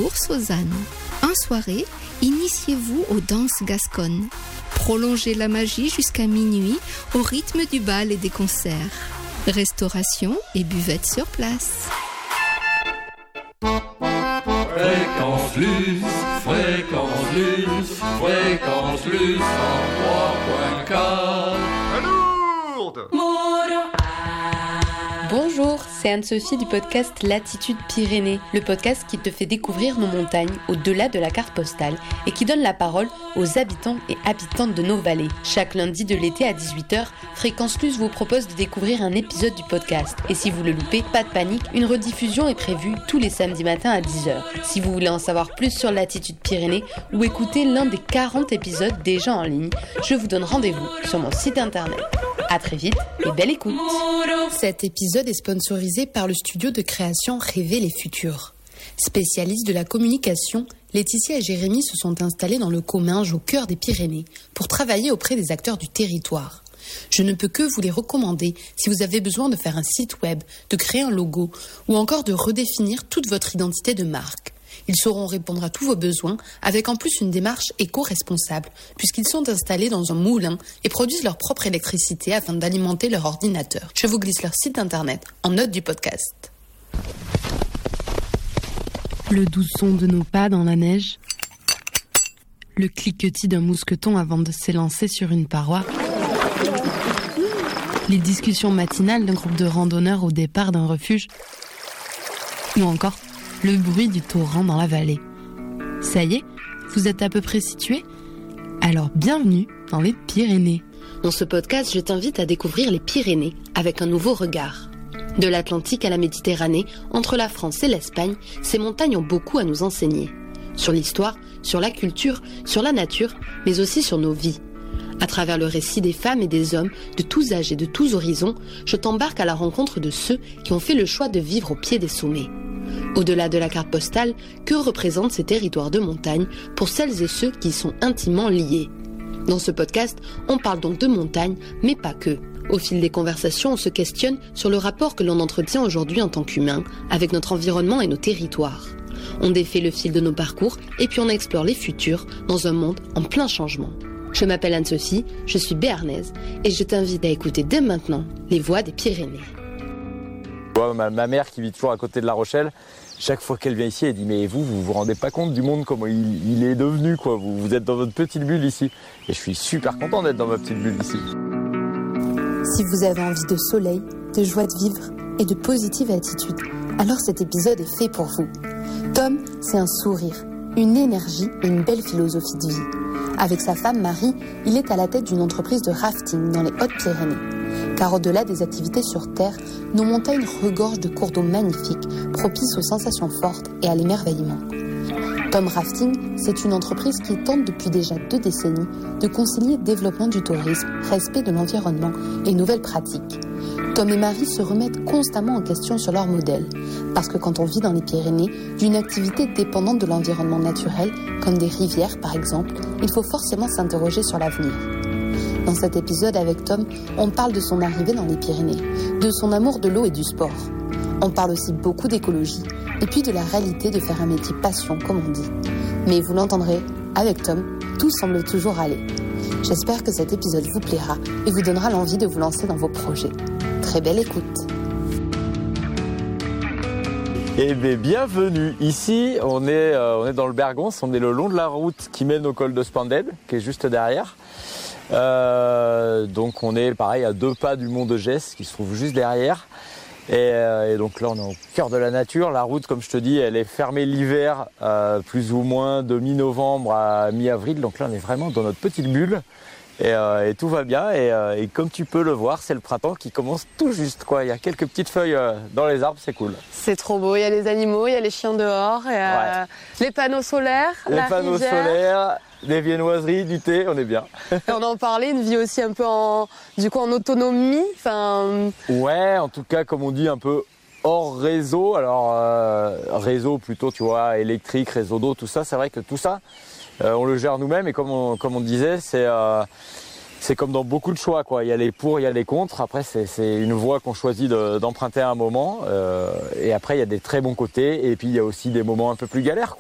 course aux ânes. En soirée, initiez-vous aux danses gasconnes. Prolongez la magie jusqu'à minuit au rythme du bal et des concerts. Restauration et buvette sur place. Fréquence Luce, Fréquence Luce, Fréquence Luce, 103.4. Bonjour, c'est Anne-Sophie du podcast Latitude Pyrénées, le podcast qui te fait découvrir nos montagnes au-delà de la carte postale et qui donne la parole aux habitants et habitantes de nos vallées. Chaque lundi de l'été à 18h, Fréquence Plus vous propose de découvrir un épisode du podcast. Et si vous le loupez, pas de panique, une rediffusion est prévue tous les samedis matins à 10h. Si vous voulez en savoir plus sur Latitude Pyrénées ou écouter l'un des 40 épisodes déjà en ligne, je vous donne rendez-vous sur mon site internet. À très vite et belle écoute. Cet épisode est sponsorisé par le studio de création Rêver les Futurs. Spécialistes de la communication, Laetitia et Jérémy se sont installés dans le Comminges au cœur des Pyrénées pour travailler auprès des acteurs du territoire. Je ne peux que vous les recommander si vous avez besoin de faire un site web, de créer un logo ou encore de redéfinir toute votre identité de marque. Ils sauront répondre à tous vos besoins avec en plus une démarche éco-responsable puisqu'ils sont installés dans un moulin et produisent leur propre électricité afin d'alimenter leur ordinateur. Je vous glisse leur site internet en note du podcast. Le doux son de nos pas dans la neige, le cliquetis d'un mousqueton avant de s'élancer sur une paroi, les discussions matinales d'un groupe de randonneurs au départ d'un refuge, ou encore le bruit du torrent dans la vallée. Ça y est, vous êtes à peu près situés ? Alors bienvenue dans les Pyrénées. Dans ce podcast, je t'invite à découvrir les Pyrénées avec un nouveau regard. De l'Atlantique à la Méditerranée, entre la France et l'Espagne, ces montagnes ont beaucoup à nous enseigner. Sur l'histoire, sur la culture, sur la nature, mais aussi sur nos vies. À travers le récit des femmes et des hommes, de tous âges et de tous horizons, je t'embarque à la rencontre de ceux qui ont fait le choix de vivre au pied des sommets. Au-delà de la carte postale, que représentent ces territoires de montagne pour celles et ceux qui y sont intimement liés ? Dans ce podcast, on parle donc de montagne, mais pas que. Au fil des conversations, on se questionne sur le rapport que l'on entretient aujourd'hui en tant qu'humain avec notre environnement et nos territoires. On défait le fil de nos parcours et puis on explore les futurs dans un monde en plein changement. Je m'appelle Anne-Sophie, je suis béarnaise et je t'invite à écouter dès maintenant les voix des Pyrénées. Ma mère qui vit toujours à côté de La Rochelle, chaque fois qu'elle vient ici, elle dit mais vous rendez pas compte du monde, comment il est devenu quoi. Vous êtes dans votre petite bulle ici. Et je suis super content d'être dans ma petite bulle ici. Si vous avez envie de soleil, de joie de vivre et de positive attitude, alors cet épisode est fait pour vous. Tom, c'est un sourire, une énergie et une belle philosophie de vie. Avec sa femme Marie, il est à la tête d'une entreprise de rafting dans les Hautes-Pyrénées. Car au-delà des activités sur terre, nos montagnes regorgent de cours d'eau magnifiques, propices aux sensations fortes et à l'émerveillement. Tom Rafting, c'est une entreprise qui tente depuis déjà 2 décennies de concilier développement du tourisme, respect de l'environnement et nouvelles pratiques. Tom et Marie se remettent constamment en question sur leur modèle, parce que quand on vit dans les Pyrénées, d'une activité dépendante de l'environnement naturel, comme des rivières par exemple, il faut forcément s'interroger sur l'avenir. Dans cet épisode avec Tom, on parle de son arrivée dans les Pyrénées, de son amour de l'eau et du sport. On parle aussi beaucoup d'écologie, et puis de la réalité de faire un métier passion, comme on dit. Mais vous l'entendrez, avec Tom, tout semble toujours aller. J'espère que cet épisode vous plaira et vous donnera l'envie de vous lancer dans vos projets. Très belle écoute. Eh bien, bienvenue. Ici, on est dans le Bergons, on est le long de la route qui mène au col de Spanded, qui est juste derrière. Donc on est pareil à 2 pas du mont de Gesse qui se trouve juste derrière. Et donc là on est au cœur de la nature. La route, comme je te dis, elle est fermée l'hiver, plus ou moins de mi-novembre à mi-avril. Donc là on est vraiment dans notre petite bulle et tout va bien. Et comme tu peux le voir, c'est le printemps qui commence tout juste, quoi. Il y a quelques petites feuilles dans les arbres, c'est cool. C'est trop beau, il y a les animaux, il y a les chiens dehors, les panneaux solaires, la panneaux rivière. Solaires, des viennoiseries, du thé, on est bien. Et on en parlait, une vie aussi un peu en autonomie. Ouais, en tout cas, comme on dit, un peu hors réseau. Alors, réseau plutôt, tu vois, électrique, réseau d'eau, tout ça. C'est vrai que tout ça, on le gère nous-mêmes. Et comme on disait, c'est comme dans beaucoup de choix, quoi. Il y a les pour, il y a les contre. Après, c'est une voie qu'on choisit d'emprunter à un moment. Et après, il y a des très bons côtés. Et puis, il y a aussi des moments un peu plus galères, quoi.